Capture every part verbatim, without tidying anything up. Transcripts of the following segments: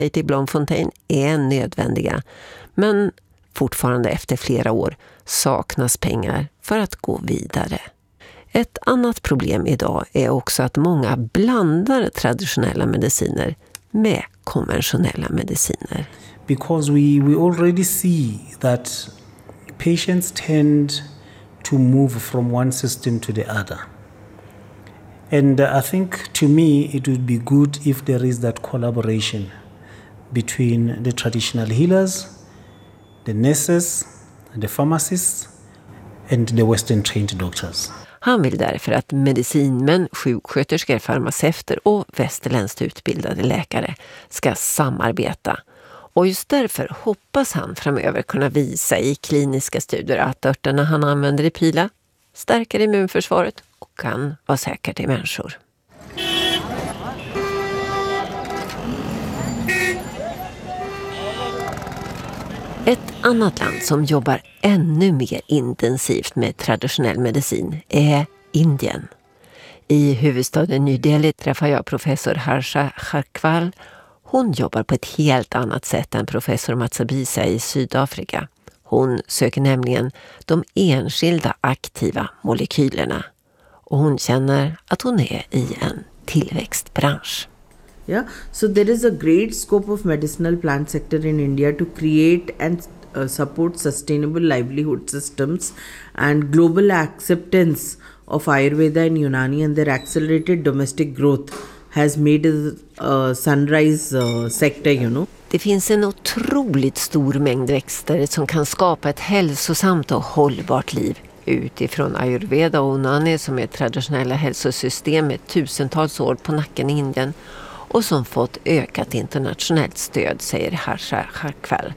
Katie Blomfontein är nödvändiga, men fortfarande efter flera år saknas pengar för att gå vidare. Ett annat problem idag är också att många blandar traditionella mediciner med konventionella mediciner. Because we, we already see that patients tend to move from one system to the other. And I think to me it would be good if there is that collaboration between the traditional healers, the nurses, the pharmacists and the Western trained doctors. Han vill därför att medicinmän, sjuksköterskor, farmaceuter och västerländskt utbildade läkare ska samarbeta. Och just därför hoppas han framöver kunna visa i kliniska studier att örterna han använder i Pila stärker immunförsvaret och kan vara säkert i människor. Ett annat land som jobbar ännu mer intensivt med traditionell medicin är Indien. I huvudstaden New Delhi träffar jag professor Harsha Kharkwal. Hon jobbar på ett helt annat sätt än professor Matsabisa i Sydafrika. Hon söker nämligen de enskilda aktiva molekylerna. Och hon känner att hon är i en tillväxtbransch. Yeah, so there is a great scope of medicinal plant sector in India to create and uh, support sustainable livelihood systems, and global acceptance of Ayurveda and Unani and their accelerated domestic growth has made a uh, sunrise uh, sector, you know. Det finns en otroligt stor mängd växter som kan skapa ett hälsosamt och hållbart liv utifrån Ayurveda och Unani, som är traditionella hälsosystem med tusentals år på nacken i Indien och som fått ökat internationellt stöd, säger Harsha Kharkwal.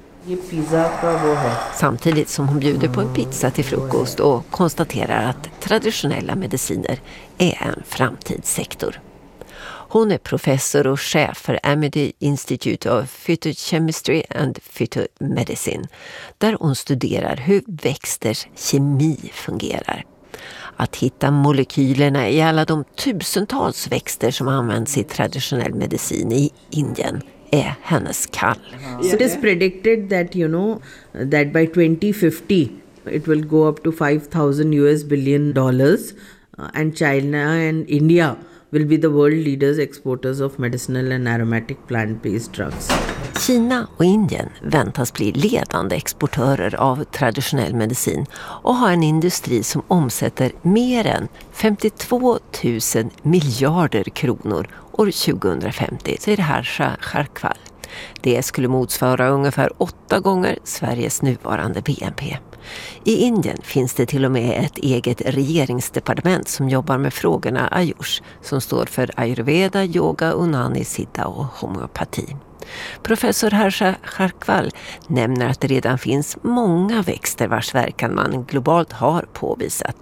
Samtidigt som hon bjuder på en pizza till frukost och konstaterar att traditionella mediciner är en framtidssektor. Hon är professor och chef för Amity Institute of Phytochemistry and Phytomedicine, där hon studerar hur växters kemi fungerar. Att hitta molekylerna i alla de tusentals växter som används i traditionell medicin i Indien är hennes kall. It is predicted that, you know, that by twenty fifty it will go up to five thousand U S billion dollars, and China and India will be the world leaders exporters of medicinal and aromatic plant-based drugs. Kina och Indien väntas bli ledande exportörer av traditionell medicin och har en industri som omsätter mer än femtiotvå tusen miljarder kronor år tjugohundrafemtio, säger Harsha Kharkwal. Det skulle motsvara ungefär åtta gånger Sveriges nuvarande B N P. I Indien finns det till och med ett eget regeringsdepartement som jobbar med frågorna Ayush, som står för Ayurveda, Yoga, Unani, Siddha och homeopati. Professor Harsha Kharkwal nämner att det redan finns många växter vars verkan man globalt har påvisat.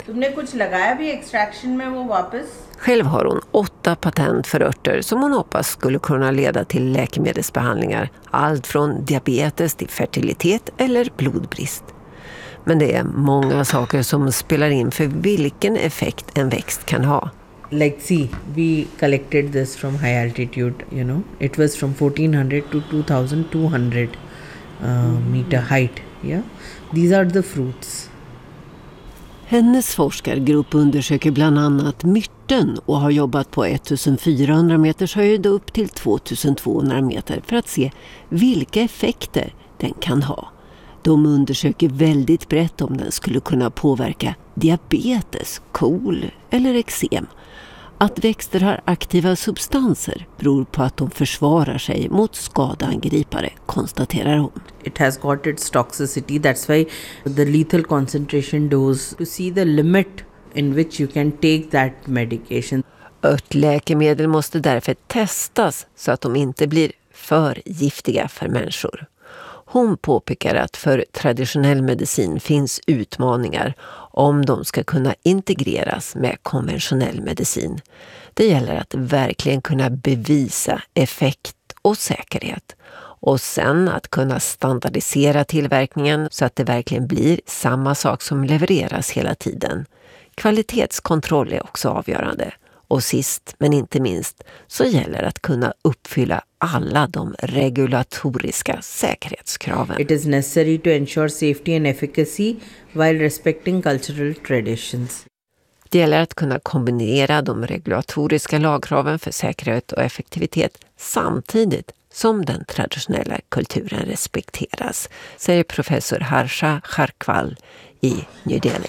Själv har hon åtta patent för örter som hon hoppas skulle kunna leda till läkemedelsbehandlingar, allt från diabetes till fertilitet eller blodbrist. Men det är många saker som spelar in för vilken effekt en växt kan ha. Like, see, we collected this from high altitude, you know. It was from fourteen hundred to two thousand two hundred uh, meter height, yeah. These are the fruits. Hennes forskargrupp undersöker bland annat myrten och har jobbat på fjortonhundra meters höjd upp till tvåtusentvåhundra meter för att se vilka effekter den kan ha. De undersöker väldigt brett om den skulle kunna påverka diabetes, KOL eller eksem. Att växter har aktiva substanser beror på att de försvarar sig mot skadeangripare, konstaterar hon. It has got its toxicity, that's why the lethal concentration dose, to see the limit in which you can take that medication. Örtläkemedel måste därför testas så att de inte blir för giftiga för människor. Hon påpekar att för traditionell medicin finns utmaningar om de ska kunna integreras med konventionell medicin. Det gäller att verkligen kunna bevisa effekt och säkerhet. Och sen att kunna standardisera tillverkningen så att det verkligen blir samma sak som levereras hela tiden. Kvalitetskontroll är också avgörande. Och sist men inte minst så gäller att kunna uppfylla alla de regulatoriska säkerhetskraven. It is necessary to ensure safety and efficacy while respecting cultural traditions. Det gäller att kunna kombinera de regulatoriska lagkraven för säkerhet och effektivitet samtidigt som den traditionella kulturen respekteras, säger professor Harsha Kharkwal i New Delhi.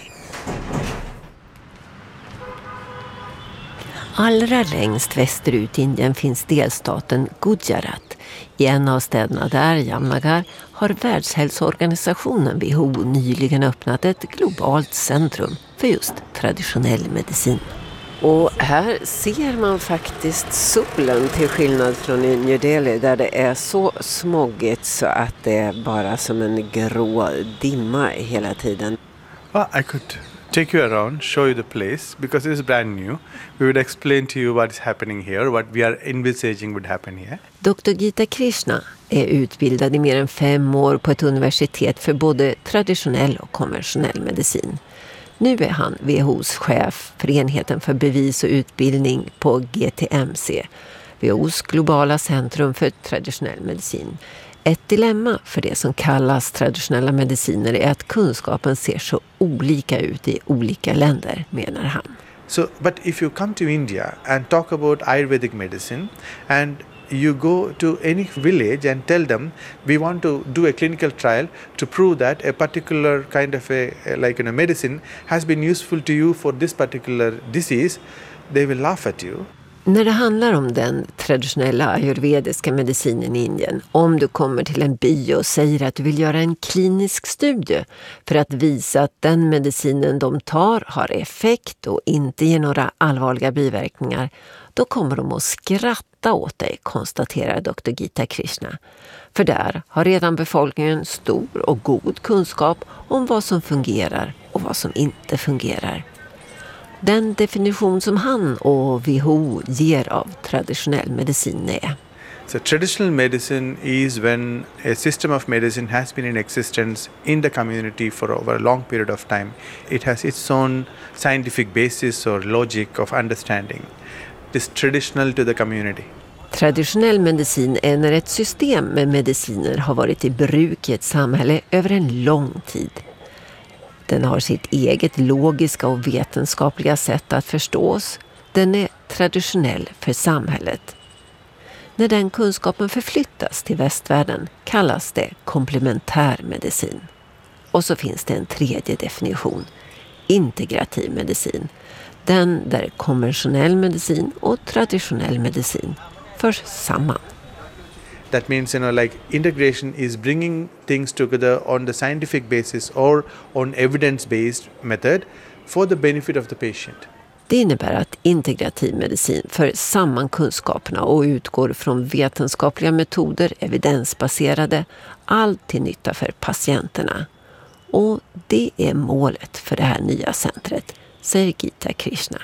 Allra längst västerut i Indien finns delstaten Gujarat. I en av städerna där, Jamnagar, har Världshälsoorganisationen W H O nyligen öppnat ett globalt centrum för just traditionell medicin. Och här ser man faktiskt solen till skillnad från i New Delhi där det är så smoggigt så att det är bara som en grå dimma hela tiden. Well, I could take you around, show you the place because it is brand new. We would explain to you what is happening here, what we are envisaging would happen here. doktor Geeta Krishna är utbildad i mer än fem år på ett universitet för både traditionell och konventionell medicin. Nu är han W H O:s chef för enheten för bevis och utbildning på G T M C, W H O:s globala centrum för traditionell medicin. Ett dilemma för det som kallas traditionella mediciner är att kunskapen ser så olika ut i olika länder, menar han. So, but if you come to India and talk about Ayurvedic medicine and you go to any village and tell them we want to do a clinical trial to prove that a particular kind of a like in a medicine has been useful to you for this particular disease, they will laugh at you. När det handlar om den traditionella ayurvediska medicinen i Indien, om du kommer till en by och säger att du vill göra en klinisk studie för att visa att den medicinen de tar har effekt och inte ger några allvarliga biverkningar, då kommer de att skratta åt dig, konstaterar doktor Geeta Krishna. För där har redan befolkningen stor och god kunskap om vad som fungerar och vad som inte fungerar. Den definition som han och W H O ger av traditionell medicin är: So traditional medicine is when a system of medicine has been in existence in the community for over a long period of time. It has its own scientific basis or logic of understanding. It is traditional to the community. Traditionell medicin är när ett system med mediciner har varit i bruk i ett samhälle över en lång tid. Den har sitt eget logiska och vetenskapliga sätt att förstås. Den är traditionell för samhället. När den kunskapen förflyttas till västvärlden kallas det komplementärmedicin. Och så finns det en tredje definition, integrativ medicin. Den där konventionell medicin och traditionell medicin förs samman. That means, you know, like integration is bringing things together on the scientific basis or on evidence-based method for the benefit of the patient. Det innebär att integrativ medicin för samman kunskaperna och utgår från vetenskapliga metoder, evidensbaserade, allt till nytta för patienterna. Och det är målet för det här nya centret, säger Geeta Krishna.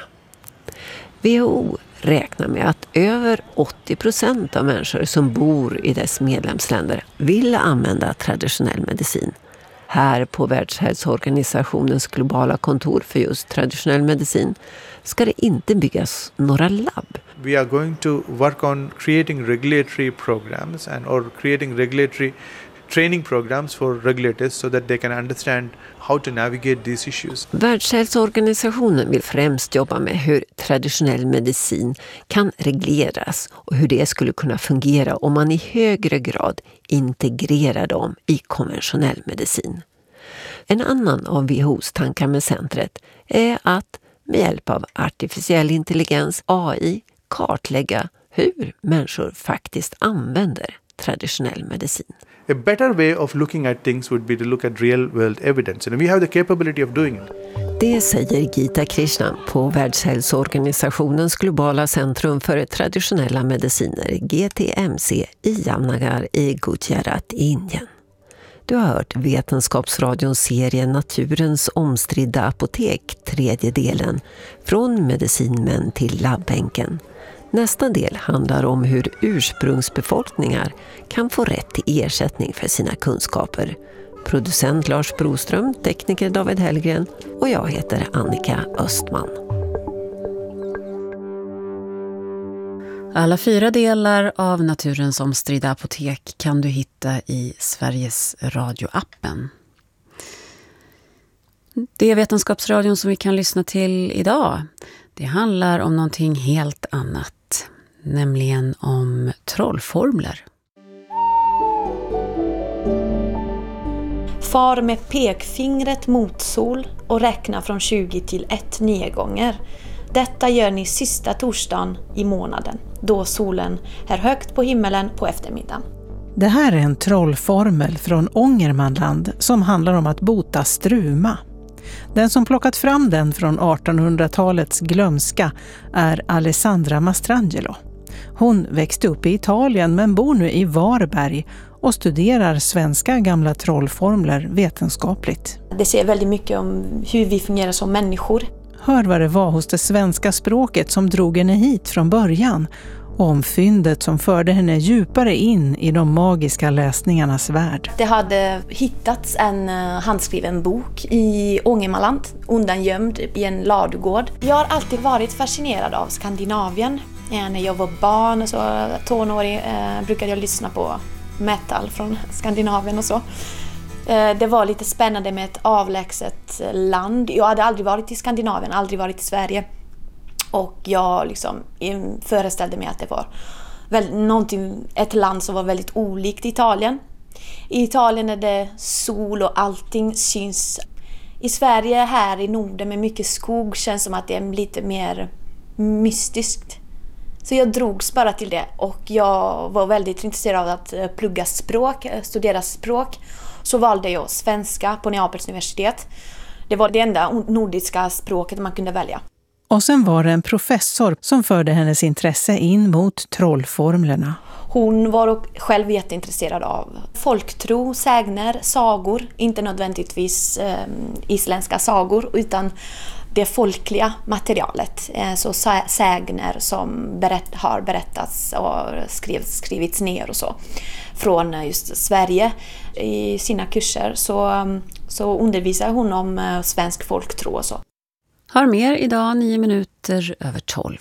W H O räknar med att över åttio procent av människor som bor i dess medlemsländer vill använda traditionell medicin. Här på Världshälsoorganisationens globala kontor för just traditionell medicin ska det inte byggas några labb. We are going to work on creating regulatory programs and or creating regulatory training programs for regulators so that they can understand how to navigate these issues. Världshälsoorganisationen vill främst jobba med hur traditionell medicin kan regleras och hur det skulle kunna fungera om man i högre grad integrerar dem i konventionell medicin. En annan av W H O:s tankar med centret är att med hjälp av artificiell intelligens, A I, kartlägga hur människor faktiskt använder traditionell medicin. A better way of looking at things would be to look at real world evidence, and we have the capability of doing it. Det säger Geeta Krishna på Världshälsoorganisationens globala centrum för traditionella mediciner, G T M C, i Jamnagar i Gujarat i Indien. Du har hört Vetenskapsradions serie Naturens omstridda apotek, tredje delen, från medicinmän till labbänken. Nästa del handlar om hur ursprungsbefolkningar kan få rätt till ersättning för sina kunskaper. Producent Lars Broström, tekniker David Hellgren och jag heter Annika Östman. Alla fyra delar av Naturens omstridda apotek kan du hitta i Sveriges Radio-appen. Det är Vetenskapsradion som vi kan lyssna till idag. Det handlar om någonting helt annat, nämligen om trollformler. Far med pekfingret mot sol och räkna från tjugo till ett nio gånger. Detta gör ni sista torsdagen i månaden, då solen är högt på himmelen på eftermiddagen. Det här är en trollformel från Ångermanland som handlar om att bota struma. Den som plockat fram den från artonhundratalets glömska är Alessandra Mastrangelo. Hon växte upp i Italien men bor nu i Varberg och studerar svenska gamla trollformler vetenskapligt. Det säger väldigt mycket om hur vi fungerar som människor. Hör vad det var hos det svenska språket som drog henne hit från början och om fyndet som förde henne djupare in i de magiska läsningarnas värld. Det hade hittats en handskriven bok i Ångermanland, undangömd i en ladugård. Jag har alltid varit fascinerad av Skandinavien. När jag var barn och så tonårig eh, brukade jag lyssna på metal från Skandinavien och så. Det var lite spännande med ett avlägset land. Jag hade aldrig varit i Skandinavien, aldrig varit i Sverige. Och jag liksom föreställde mig att det var väl någonting, ett land som var väldigt olikt Italien. I Italien är det sol och allting syns. I Sverige här i Norden med mycket skog känns som att det är lite mer mystiskt. Så jag drogs bara till det och jag var väldigt intresserad av att plugga språk, studera språk. Så valde jag svenska på Neapels universitet. Det var det enda nordiska språket man kunde välja. Och sen var det en professor som förde hennes intresse in mot trollformlerna. Hon var själv jätteintresserad av folktro, sägner, sagor. Inte nödvändigtvis eh, isländska sagor utan det folkliga materialet. Eh, så sägner som berätt, har berättats och skrivits, skrivits ner och så. Från just Sverige i sina kurser så, så undervisar hon om svensk folktro och så. Har mer idag nio minuter över tolv.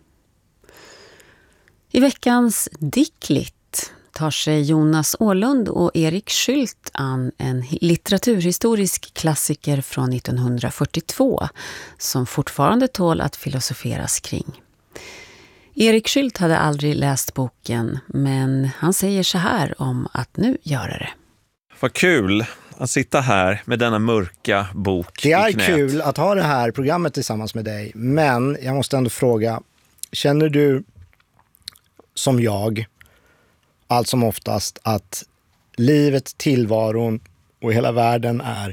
I veckans Dickligt tar sig Jonas Åhlund och Erik Skylt an en litteraturhistorisk klassiker från nittonhundrafyrtiotvå som fortfarande tål att filosoferas kring. Erik Skylt hade aldrig läst boken, men han säger så här om att nu göra det. Vad kul att sitta här med denna mörka bok Det är i knät. kul att ha det här programmet tillsammans med dig, men jag måste ändå fråga, känner du som jag allt som oftast att livet, tillvaron och hela världen är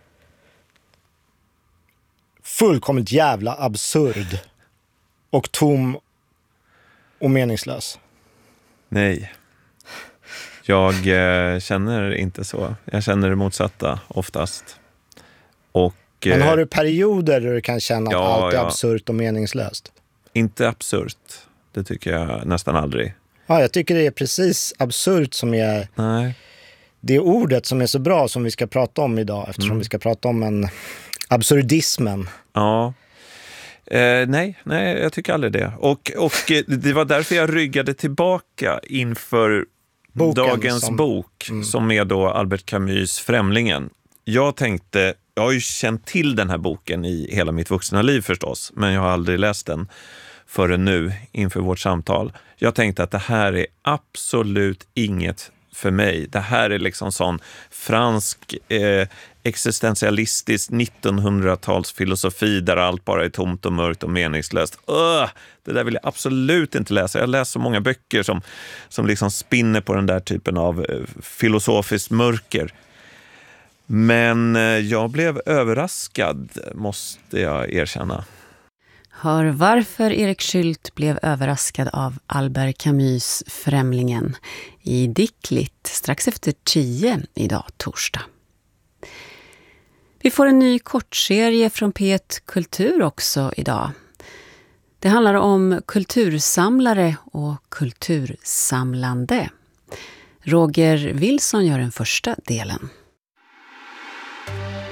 fullkomligt jävla absurd och tom och meningslös? Nej. Jag eh, känner inte så. Jag känner det motsatta oftast. Och, eh, Men har du perioder där du kan känna ja, att allt är ja. absurt och meningslöst? Inte absurt. Det tycker jag nästan aldrig. Ja, jag tycker det är precis absurt som är Nej. det ordet som är så bra som vi ska prata om idag, eftersom Mm. vi ska prata om en absurdismen. Ja. Eh, nej, nej, jag tycker aldrig det. Och, och eh, det var därför jag ryggade tillbaka inför Boken dagens som- bok Mm. som är då Albert Camus Främlingen. Jag tänkte, jag har ju känt till den här boken i hela mitt vuxna liv förstås, men jag har aldrig läst den förrän nu inför vårt samtal. Jag tänkte att det här är absolut inget för mig. Det här är liksom sån fransk eh, existentialistisk nittonhundratals filosofi där allt bara är tomt och mörkt och meningslöst. Öh, det där vill jag absolut inte läsa. Jag har läst så många böcker som, som liksom spinner på den där typen av eh, filosofiskt mörker. Men eh, jag blev överraskad, måste jag erkänna. Hör varför Erik Skylt blev överraskad av Albert Camus Främlingen i Dickligt strax efter tio idag torsdag. Vi får en ny kortserie från P ett Kultur också idag. Det handlar om kultursamlare och kultursamlande. Roger Wilson gör den första delen.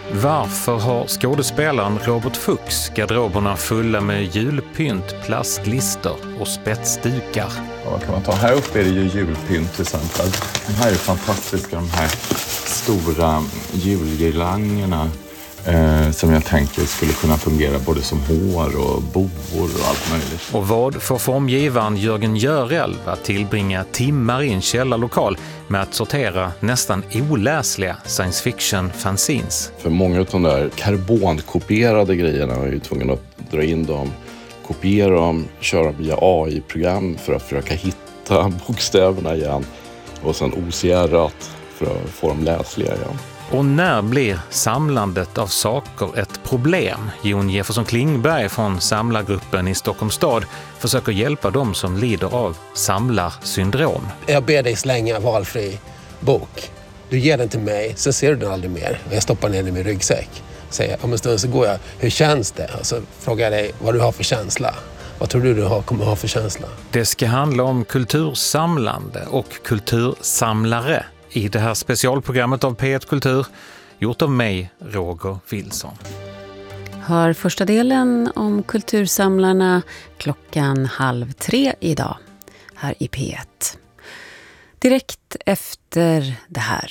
Varför har skådespelaren Robert Fuchs garderoberna fulla med julpynt, plastlister och spetsdukar? Ja, vad kan man ta? Här uppe är det ju julpynt till exempel. De här är fantastiska, de här stora julgirlangerna eh, som jag tänker skulle kunna fungera både som hår och boor och allt möjligt. Och vad får formgivaren Jörgen Görel att tillbringa timmar i en källarlokal med att sortera nästan oläsliga science fiction fanzines? För många av de där karbonkopierade grejerna är jag ju tvungen att dra in dem, kopiera dem, köra via A I-program för att försöka hitta bokstäverna igen och sen O C R-at för att få dem läsliga igen. Och när blir samlandet av saker ett problem? Jon Jefferson Klingberg från samlargruppen i Stockholms stad försöker hjälpa dem som lider av samlarsyndrom. Jag ber dig slänga valfri bok. Du ger den till mig, sen ser du den aldrig mer. Jag stoppar ner den i min ryggsäck. Säger, om en stund så går jag, hur känns det? Och så frågar jag dig vad du har för känsla. Vad tror du du har, kommer ha för känsla? Det ska handla om kultursamlande och kultursamlare i det här specialprogrammet av P ett Kultur, gjort av mig, Roger Wilson. Hör första delen om kultursamlarna klockan halv tre idag, här i P ett. Direkt efter det här.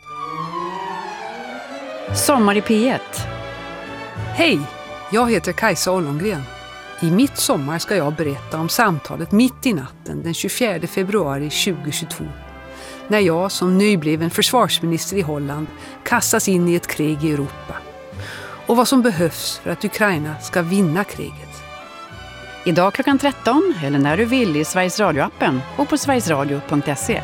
Sommar i P ett. Hej, jag heter Kajsa Ollongren. I mitt sommar ska jag berätta om samtalet mitt i natten den tjugofjärde februari tjugohundratjugotvå. När jag som nybliven försvarsminister i Holland kastas in i ett krig i Europa. Och vad som behövs för att Ukraina ska vinna kriget. Idag klockan tretton eller när du vill i Sveriges Radio-appen och på sverigesradio punkt se.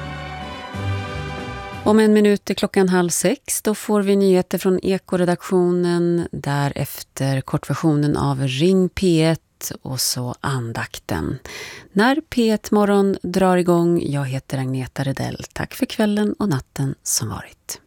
Om en minut är klockan halv sex, då får vi nyheter från Eko-redaktionen. Därefter kortversionen av Ring P ett och så andakten. När P ett Morgon drar igång, jag heter Agneta Redell. Tack för kvällen och natten som varit.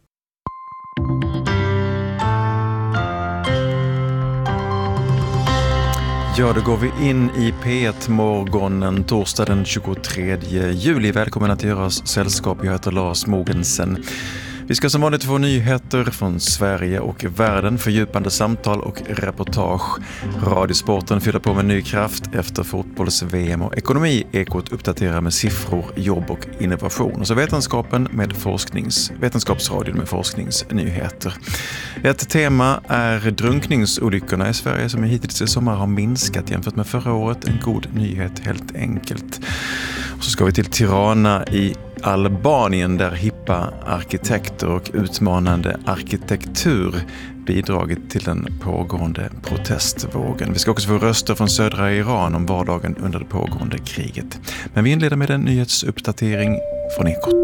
Ja, då går vi in i P ett-morgonen torsdag den tjugotredje juli. Välkommen att göra oss sällskap. Jag heter Lars Mogensen. Vi ska som vanligt få nyheter från Sverige och världen, fördjupande samtal och reportage. Radiosporten fyller på med ny kraft efter fotbolls-V M och ekonomi. Ekot uppdaterar med siffror, jobb och innovation. Och så vetenskapen med forsknings, vetenskapsradion med forskningsnyheter. Ett tema är drunkningsolyckorna i Sverige som hittills i sommar har minskat jämfört med förra året. En god nyhet helt enkelt. Och så ska vi till Tirana i Albanien där hippa arkitekter och utmanande arkitektur bidragit till den pågående protestvågen. Vi ska också få röster från södra Iran om vardagen under det pågående kriget. Men vi inleder med en nyhetsuppdatering från Ekot.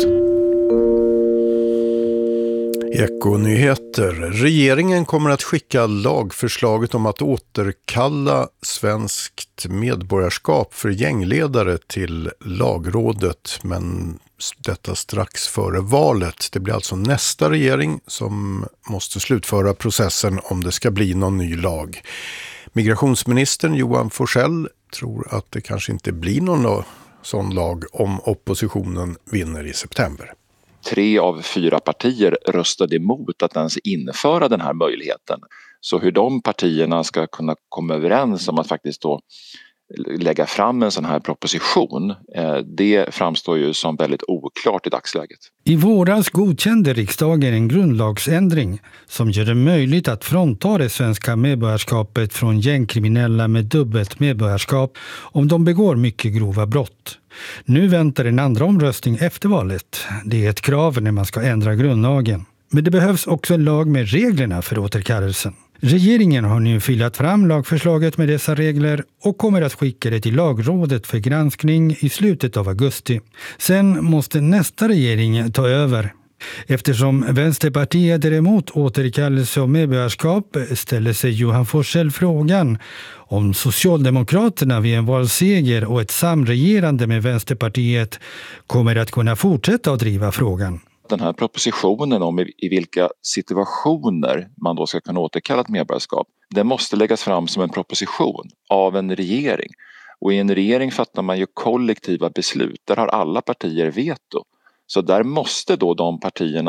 Ekonyheter. Regeringen kommer att skicka lagförslaget om att återkalla svenskt medborgarskap för gängledare till lagrådet, men detta strax före valet. Det blir alltså nästa regering som måste slutföra processen om det ska bli någon ny lag. Migrationsministern Johan Forssell tror att det kanske inte blir någon sån lag om oppositionen vinner i september. Tre av fyra partier röstade emot att ens införa den här möjligheten. Så hur de partierna ska kunna komma överens om att faktiskt då lägga fram en sån här proposition, det framstår ju som väldigt oklart i dagsläget. I våras godkände riksdagen en grundlagsändring som gör det möjligt att frånta det svenska medborgarskapet från gängkriminella med dubbelt medborgarskap om de begår mycket grova brott. Nu väntar en andra omröstning efter valet. Det är ett krav när man ska ändra grundlagen. Men det behövs också en lag med reglerna för återkallelsen. Regeringen har nu filat fram lagförslaget med dessa regler och kommer att skicka det till lagrådet för granskning i slutet av augusti. Sen måste nästa regering ta över. Eftersom Vänsterpartiet är emot återkallelse av medborgarskap ställer sig Johan Forssell frågan om Socialdemokraterna vid en valseger och ett samregerande med Vänsterpartiet kommer att kunna fortsätta att driva frågan. Den här propositionen om i, i vilka situationer man då ska kunna återkalla ett medborgarskap, den måste läggas fram som en proposition av en regering. Och i en regering fattar man ju kollektiva beslut. Där har alla partier veto. Så där måste då de partierna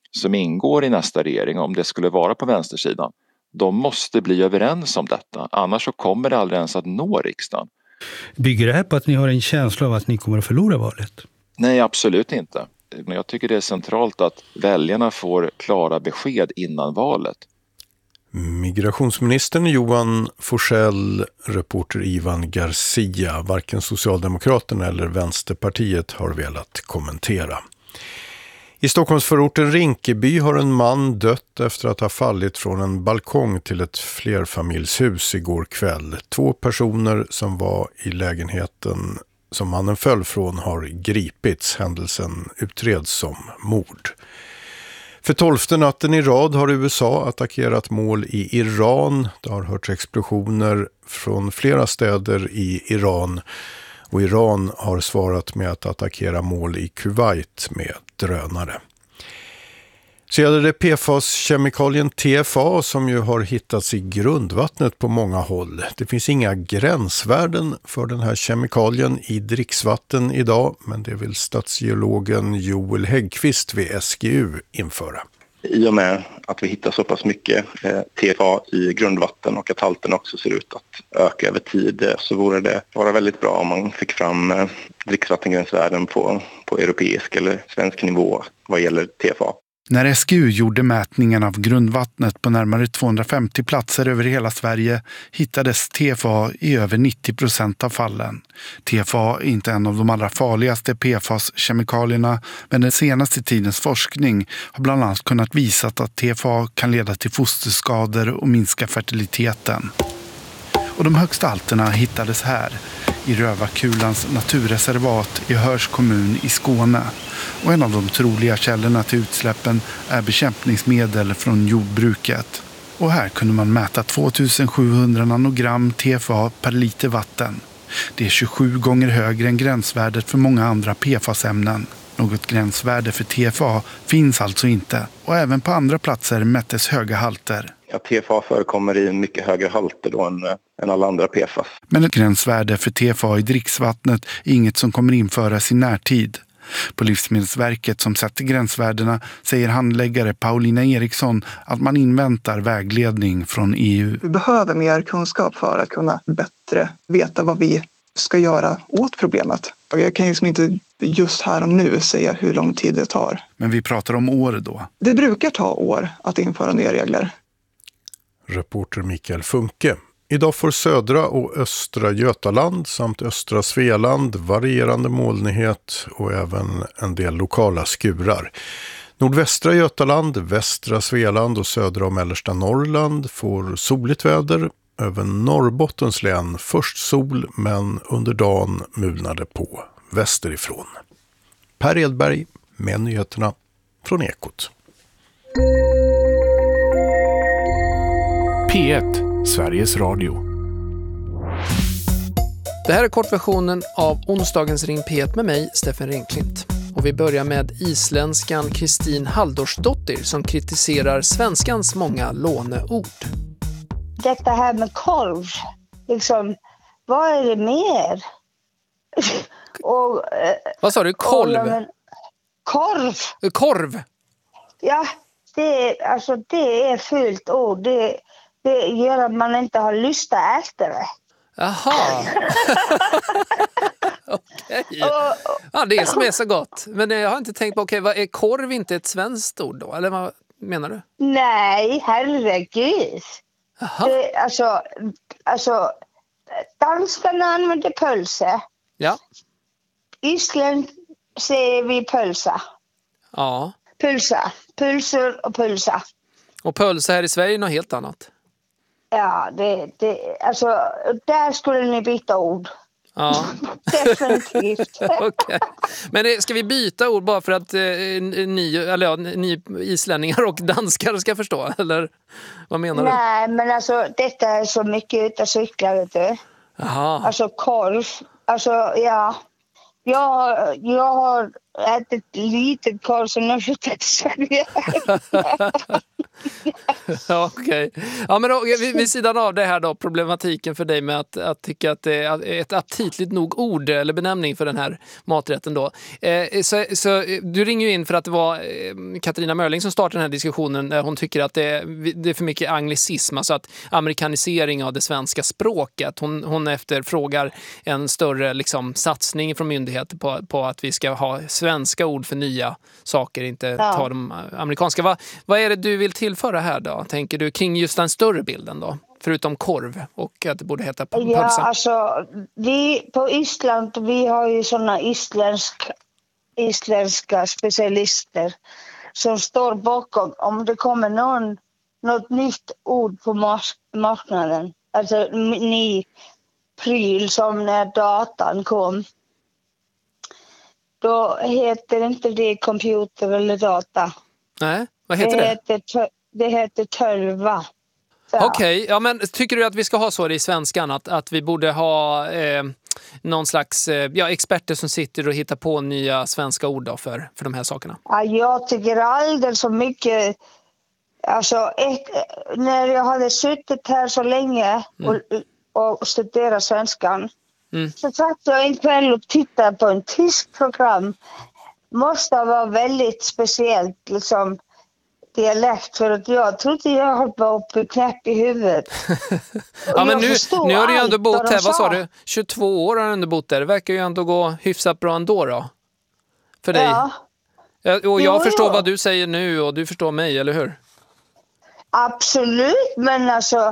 som ingår i nästa regering, om det skulle vara på vänstersidan, de måste bli överens om detta. Annars så kommer det aldrig ens att nå riksdagen. Bygger det här på att ni har en känsla av att ni kommer att förlora valet? Nej, absolut inte. Jag tycker det är centralt att väljarna får klara besked innan valet. Migrationsministern Johan Forssell, reporter Ivan Garcia, varken Socialdemokraterna eller Vänsterpartiet har velat kommentera. I Stockholmsförorten Rinkeby har en man dött efter att ha fallit från en balkong till ett flerfamiljshus igår kväll. Två personer som var i lägenheten som mannen föll från har gripits. Händelsen utreds som mord. För tolfte natten i rad har U S A attackerat mål i Iran. Det har hörts explosioner från flera städer i Iran. Och Iran har svarat med att attackera mål i Kuwait med drönare. Så gäller det P F A-kemikalien T F A som ju har hittats i grundvattnet på många håll. Det finns inga gränsvärden för den här kemikalien i dricksvatten idag, men det vill statsgeologen Joel Häggqvist vid S G U införa. I och med att vi hittar så pass mycket eh, T F A i grundvatten och att halten också ser ut att öka över tid, eh, så vore det vara väldigt bra om man fick fram eh, dricksvattengränsvärden på, på europeisk eller svensk nivå vad gäller T F A. När S G U gjorde mätningen av grundvattnet på närmare tvåhundrafemtio platser över hela Sverige hittades T F A i över nittio procent av fallen. T F A är inte en av de allra farligaste P F A S-kemikalierna, men den senaste tidens forskning har bland annat kunnat visa att T F A kan leda till fosterskador och minska fertiliteten. Och de högsta halterna hittades här, i Rövakulans naturreservat i Höörs kommun i Skåne. Och en av de troliga källorna till utsläppen är bekämpningsmedel från jordbruket. Och här kunde man mäta tvåtusensjuhundra nanogram T F A per liter vatten. Det är tjugosju gånger högre än gränsvärdet för många andra P F A S-ämnen. Något gränsvärde för T F A finns alltså inte. Och även på andra platser mättes höga halter. Ja, T F A förekommer i mycket högre halter då än, än alla andra P F A S. Men ett gränsvärde för T F A i dricksvattnet är inget som kommer införas i närtid. På Livsmedelsverket som sätter gränsvärdena säger handläggare Paulina Eriksson att man inväntar vägledning från E U. Vi behöver mer kunskap för att kunna bättre veta vad vi ska göra åt problemet. Jag kan liksom inte just här och nu säga hur lång tid det tar. Men vi pratar om år då. Det brukar ta år att införa nya regler. Reporter Mikael Funke. Idag får södra och östra Götaland samt östra Svealand varierande molnighet och även en del lokala skurar. Nordvästra Götaland, västra Svealand och södra och mellersta Norrland får soligt väder. Över Norrbottens län först sol men under dagen mulnade på västerifrån. Per Edberg med nyheterna från Ekot. P ett, Sveriges Radio. Det här är kortversionen av onsdagens Ring P ett med mig, Steffen Ringklint. Och vi börjar med isländskan Kristin Halldórsdottir som kritiserar svenskans många låneord. Detta här med korv, liksom, vad är det mer? och, eh, vad sa du? Kolv? Och, men, korv. Korv? Ja, det är, alltså, det är fult ord. Det, det gör att man inte har lust att äta det. Jaha. Okej. Ja, det är som är så gott. Men jag har inte tänkt på, okej, vad är korv inte ett svenskt ord då? Eller vad menar du? Nej, herregud. Det, alltså, alltså, danskarna använder pölse. Ja. Island säger vi pölsa. Ja. Pulsa. Pulser och pulsa. Och pölsa här i Sverige är något helt annat. Ja, det, det, alltså, där skulle ni byta ord. Ja. Definitivt. Okay. Men ska vi byta ord bara för att eh, ni, eller ja, ni islänningar och danskar ska förstå? Eller vad menar du? Nej, men alltså detta är så mycket utav cyklar, vet du. Jaha. Alltså korv. Alltså, ja. Jag, jag har ätit lite korv som jag flyttat till Sverige. Ja, okej. Okay. Ja, men då, vid, vid sidan av det här då, problematiken för dig med att, att tycka att det är ett aptitligt nog ord eller benämning för den här maträtten då. Eh, så, så du ringer ju in för att det var eh, Katarina Mörling som startade den här diskussionen där hon tycker att det, det är för mycket anglicism, alltså att amerikanisering av det svenska språket. Hon, hon efterfrågar en större liksom, satsning från myndigheter på, på att vi ska ha svenska ord för nya saker, inte Ja. ta de amerikanska. Va, vad är det du vill tillföra här då, tänker du, kring just den större bilden då? Förutom korv och att det borde heta p- pölsa. Ja, alltså vi på Island, vi har ju såna isländsk, isländska specialister som står bakom om det kommer någon, något nytt ord på mark- marknaden. Alltså n- ny pryl som när datan kom. Då heter inte det computer eller data. Nej, vad heter det? det? Heter tö- det heter tölva. Okej, okay, ja, men tycker du att vi ska ha så i svenskan? Att, att vi borde ha eh, någon slags eh, ja, experter som sitter och hittar på nya svenska ord då för, för de här sakerna? Ja, jag tycker alldeles så mycket. Alltså, ett, när jag hade suttit här så länge och, Mm. och studerat svenskan Mm. så satt jag en kväll och tittade på en tysk program. Måste vara väldigt speciellt liksom dialekt, för att jag trodde jag höll på att bli knäpp i huvudet. Ja, men nu, nu har du ju ändå allt bott vad de här, vad sa sa. du? tjugotvå år har du ändå bott där. Det verkar ju ändå gå hyfsat bra ändå då. För dig. Ja. Ja, och jag Jo, förstår jo. vad du säger nu och du förstår mig, eller hur? Absolut, men alltså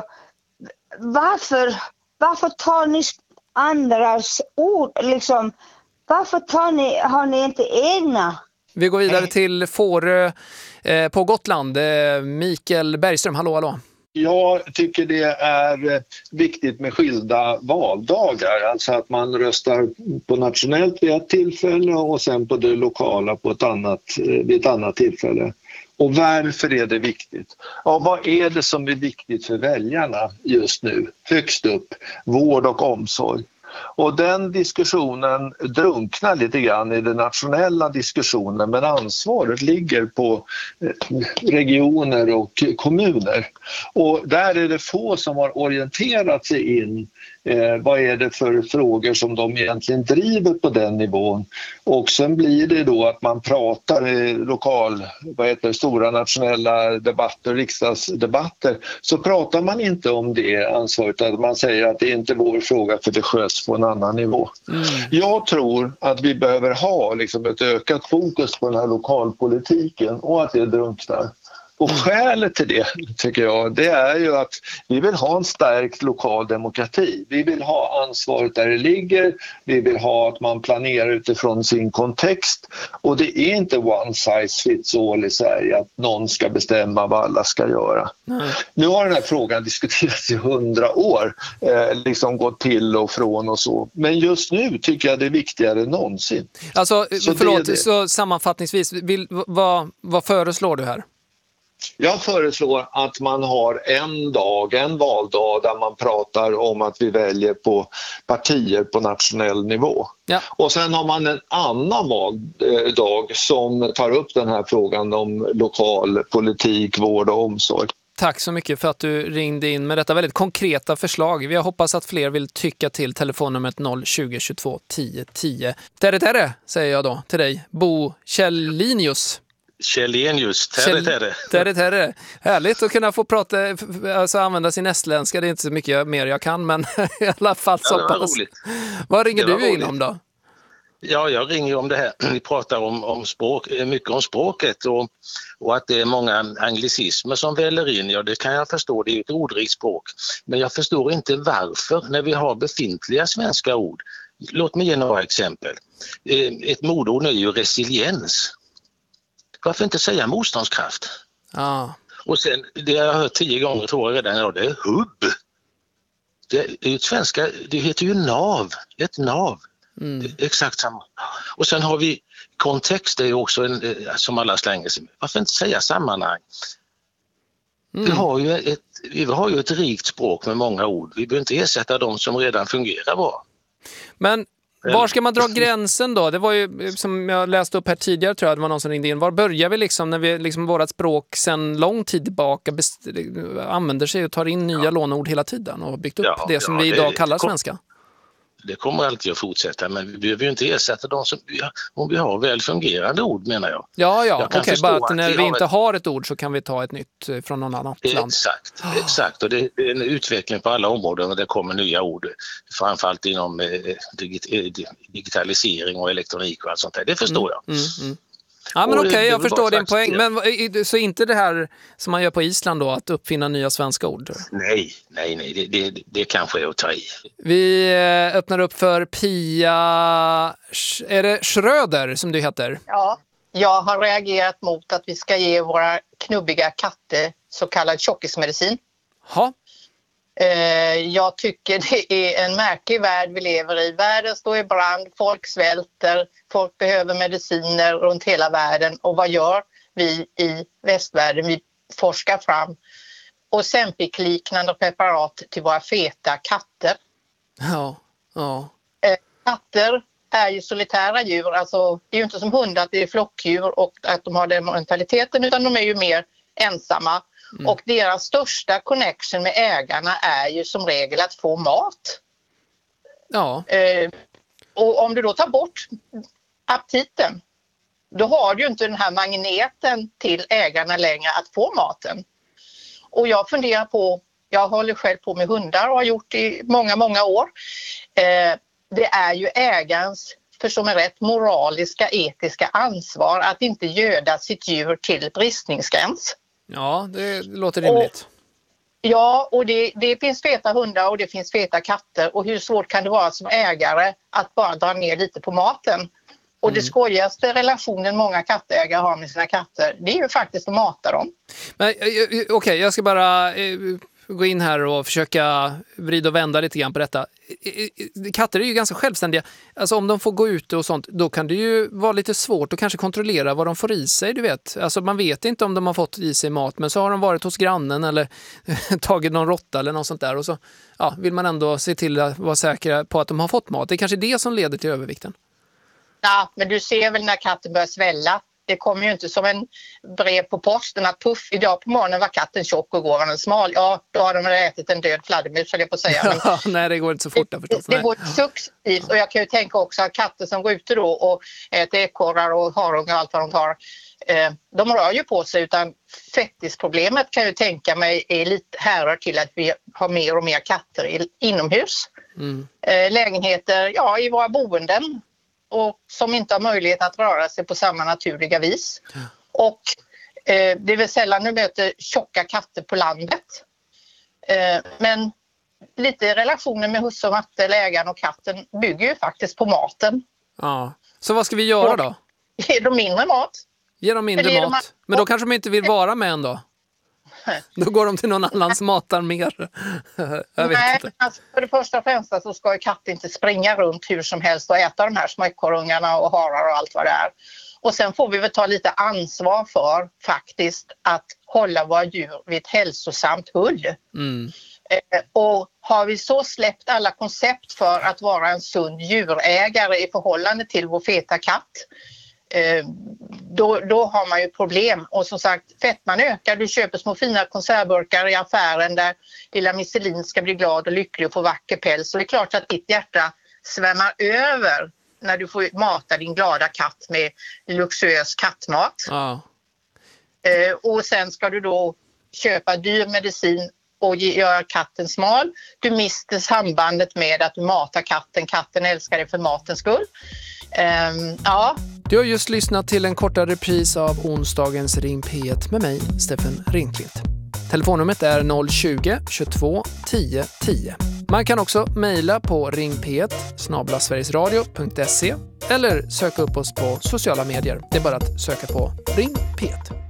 varför, varför tar ni andras ord liksom? Varför tar ni, har ni inte egna? Vi går vidare till Fårö eh, på Gotland. Eh, Mikael Bergström, hallå, hallå. Jag tycker det är viktigt med skilda valdagar, alltså att man röstar på nationellt vid ett tillfälle och sen på det lokala på ett annat, vid ett annat tillfälle. Och varför är det viktigt? Ja, vad är det som är viktigt för väljarna just nu? Högst upp, vård och omsorg. Och den diskussionen drunknar lite grann i den nationella diskussionen, men ansvaret ligger på regioner och kommuner. Och där är det få som har orienterat sig in eh, vad är det för frågor som de egentligen driver på den nivån. Och sen blir det då att man pratar i lokal, vad heter det, stora nationella debatter, riksdagsdebatter, så pratar man inte om det ansvaret, att man säger att det är inte vår fråga för det sköts på en annan nivå. Mm. Jag tror att vi behöver ha liksom ett ökat fokus på den här lokalpolitiken och att det drunknar. Och skälet till det, tycker jag, det är ju att vi vill ha en stärkt lokal demokrati. Vi vill ha ansvaret där det ligger. Vi vill ha att man planerar utifrån sin kontext. Och det är inte one size fits all i Sverige att någon ska bestämma vad alla ska göra. Mm. Nu har den här frågan diskuterats i hundra år, eh, liksom gått till och från och så. Men just nu tycker jag det är viktigare än någonsin. Alltså, så förlåt, det det. Så sammanfattningsvis, vill, vad, vad föreslår du här? Jag föreslår att man har en dag, en valdag där man pratar om att vi väljer på partier på nationell nivå. Ja. Och sen har man en annan valdag som tar upp den här frågan om lokal politik, vård och omsorg. Tack så mycket för att du ringde in med detta väldigt konkreta förslag. Vi hoppas att fler vill tycka till telefonnumret noll tjugo tjugotvå tio tio. Terre terre, säger jag då till dig. Bo Kjellinius. Källenius, terre terre. Terre terre. Härligt att kunna få prata, alltså använda sin estländska. Det är inte så mycket mer jag kan, men i alla fall så ja, pass. Roligt. Vad ringer det du in om då? Ja, jag ringer om det här. Vi pratar om, om språk, mycket om språket och, och att det är många anglicismer som väller in. Ja, det kan jag förstå. Det är ett ordrikt språk. Men jag förstår inte varför när vi har befintliga svenska ord. Låt mig ge några exempel. Ett modord är ju resiliens. Varför inte säga motståndskraft? Ah. Och sen, det jag har hört tio gånger tror jag redan idag, det är hubb. Det är ju svenska, det heter ju nav, ett nav. Mm. Exakt samma. Och sen har vi kontext, det är ju också en, som alla slänger sig med. Varför inte säga sammanhang? Mm. Vi, har ju ett, vi har ju ett rikt språk med många ord. Vi behöver inte ersätta de som redan fungerar bra. Men Var ska man dra gränsen då? Det var ju, som jag läste upp här tidigare, tror jag det var någon som ringde in. Var börjar vi liksom när vi liksom vårat språk sedan lång tid tillbaka best- använder sig och tar in nya ja. lånord hela tiden och byggt upp ja, det som ja, vi idag det, kallar kom, svenska? Det kommer alltid att fortsätta, men vi behöver ju inte ersätta dem som vi har, om vi har väl fungerande ord, menar jag. Ja, ja, okej, okay, bara att när vi, vi inte ett... har ett ord så kan vi ta ett nytt från någon annan land. Exakt, oh. exakt. Och det är en utveckling på alla områden och det kommer nya ord, framförallt inom eh, digit- digitalisering och elektronik och allt sånt där. Det förstår mm, jag. Mm, mm. Ja, men okej, okay, jag förstår din poäng. Men så inte det här som man gör på Island då, att uppfinna nya svenska ord? Nej, nej, nej. Det, det, det kanske är att ta i. Vi öppnar upp för Pia... Är det Schröder som du heter? Ja, jag har reagerat mot att vi ska ge våra knubbiga katter så kallad tjockismedicin. Ja. Jag tycker det är en märklig värld vi lever i. Världen står i brand, folk svälter, folk behöver mediciner runt hela världen. Och vad gör vi i västvärlden? Vi forskar fram Ozempic-liknande preparat till våra feta katter. Ja, ja. Katter är ju solitära djur. Alltså, det är ju inte som hundar att det är flockdjur och att de har den mentaliteten, utan de är ju mer ensamma. Mm. Och deras största connection med ägarna är ju som regel att få mat. Ja. Eh, och om du då tar bort aptiten, då har du ju inte den här magneten till ägarna längre att få maten. Och jag funderar på, jag håller själv på med hundar och har gjort det i många, många år. Eh, det är ju ägarens, för som är rätt, moraliska, etiska ansvar att inte göda sitt djur till bristningsgräns. Ja, det låter rimligt. Och, ja, och det, det finns feta hundar och det finns feta katter. Och hur svårt kan det vara som ägare att bara dra ner lite på maten? Och det skojigaste relationen många kattägare har med sina katter, det är ju faktiskt att mata dem. Men okej, okay, jag ska bara eh, gå in här och försöka vrida och vända lite grann på detta. Katter är ju ganska självständiga. Alltså om de får gå ute och sånt, då kan det ju vara lite svårt att kanske kontrollera vad de får i sig, du vet. Alltså man vet inte om de har fått i sig mat, men så har de varit hos grannen eller tagit någon råtta eller något sånt där. Och så ja, vill man ändå se till att vara säker på att de har fått mat. Det är kanske det som leder till övervikten. Ja, men du ser väl när katten börjar svälla. Det kommer ju inte som en brev på posten att puff, idag på morgonen var katten tjock och går den smal. Ja, då har de ätit en död fladdermus, så det på att säga. Men nej, det går inte så fort där förstås. Det, det går successivt, och jag kan ju tänka också att katter som går ute då och äter ekorrar och harungar och allt vad de tar, eh, de rör ju på sig, utan fettisproblemet kan jag ju tänka mig är lite härrör till att vi har mer och mer katter i, inomhus. Mm. Eh, lägenheter, ja, i våra boenden. Och som inte har möjlighet att röra sig på samma naturliga vis. Ja. Och eh, det är väl sällan du möter tjocka katter på landet. Eh, men lite relationen med husse och matte, eller ägaren och katten, bygger ju faktiskt på maten. Ja. Så vad ska vi göra då? Ge dem mindre mat. Ge dem mindre mat. mat. Men då kanske de inte vill vara med ändå. Då går de till någon annans matar mer. Jag vet Nej, inte. Alltså, för det första och främsta så ska ju katt inte springa runt hur som helst och äta de här små ekorrungarna och harar och allt vad det är. Och sen får vi väl ta lite ansvar för faktiskt att hålla våra djur vid ett hälsosamt hull. Mm. Eh, och har vi så släppt alla koncept för att vara en sund djurägare i förhållande till vår feta katt, Eh, då, då har man ju problem. Och som sagt, fettman ökar. Du köper små fina konservburkar i affären där lilla Michelin ska bli glad och lycklig och få vacker päls. Så det är klart att ditt hjärta svämmar över när du får mata din glada katt med luxuös kattmat. Ah. Eh, och sen ska du då köpa dyr medicin och göra katten smal. Du mister sambandet med att du matar katten. Katten älskar dig för matens skull. Um, ja. Du har just lyssnat till en kortare repris av onsdagens Ring P ett med mig, Steffen Ringklint. Telefonnumret är noll tjugo, tjugotvå, tio, tio. Man kan också mejla på ring p ett snabel-a sverigesradio punkt se eller söka upp oss på sociala medier. Det är bara att söka på Ring P ett.